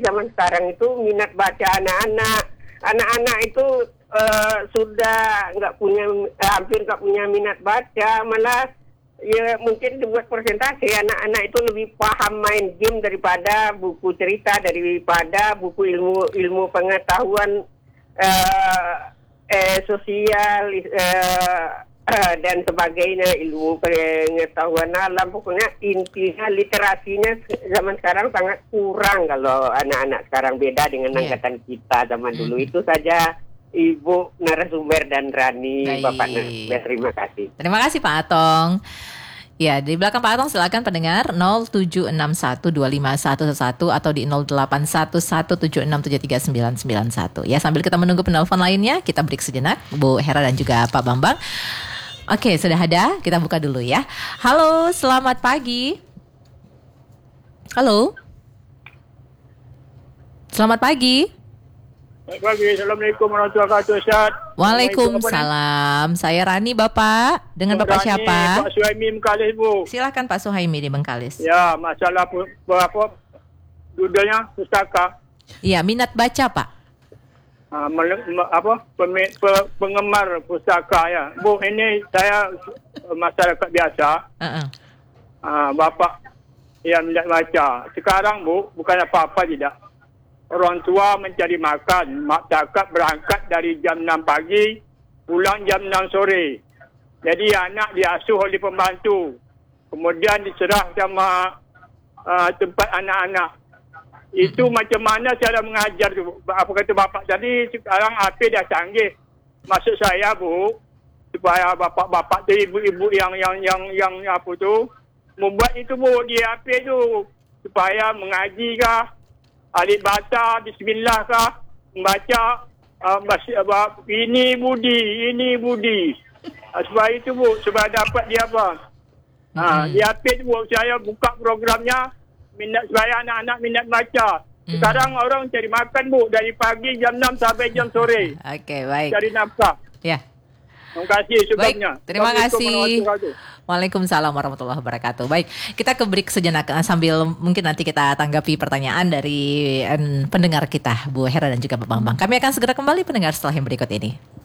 zaman sekarang itu minat baca anak-anak itu sudah hampir nggak punya minat baca, malah ya mungkin dibuat persentase anak-anak itu lebih paham main game daripada buku cerita, daripada buku ilmu pengetahuan sosial dan sebagainya, ilmu pengetahuan alam. Pokoknya intinya literasinya zaman sekarang sangat kurang kalau anak-anak sekarang, beda dengan angkatan kita zaman dulu. Itu saja Ibu narasumber dan Rani. Baik. Bapak narasumber, terima kasih. Terima kasih Pak Atong. Ya, di belakang Pak Atong silakan pendengar 0761251111 atau di 081176739991. Ya, sambil kita menunggu penelpon lainnya, kita break sejenak Bu Hera dan juga Pak Bambang. Oke, sudah ada. Kita buka dulu ya. Halo, selamat pagi. Halo. Selamat pagi. Selamat pagi. Assalamualaikum warahmatullahi wabarakatuh. Waalaikumsalam. Saya Rani, Bapak. Dengan Bapak Rani, siapa? Pak Suhaimi Bengkalis, Bu. Silakan Pak Suhaimi di Bengkalis. Ya, masalah judulnya pustaka. Iya, minat baca, Pak. Penggemar pustaka ya. Bu, ini saya masyarakat biasa. Bapak yang minat baca. Sekarang, Bu, bukan apa-apa tidak. Orang tua mencari makan, mak cakap berangkat dari jam 6 pagi, pulang jam 6 sore. Jadi anak diasuh oleh pembantu. Kemudian diserah sama tempat anak-anak. Itu macam mana cara mengajar tu? Apa kata bapak tadi, sekarang HP dah canggih. Maksud saya, Bu, supaya bapak-bapak tu, ibu-ibu yang apa tu, membuat itu, Bu, di HP tu supaya mengaji kah? Alif baca, bismillah kah, membaca ini budi. Sebab itu, Bu, supaya dapat dia apa. Di HP tu, Bu, saya buka programnya, supaya anak-anak minat baca. Sekarang orang cari makan, Bu, dari pagi jam 6 sampai jam sore. Okey, baik. Cari nafkah. Ya. Terima kasih sebabnya. Baik, terima kasih. Waalaikumsalam warahmatullahi wabarakatuh. Baik, kita ke break sejenak sambil mungkin nanti kita tanggapi pertanyaan dari pendengar kita, Bu Hera dan juga Pak Bambang. Kami akan segera kembali pendengar setelah yang berikut ini.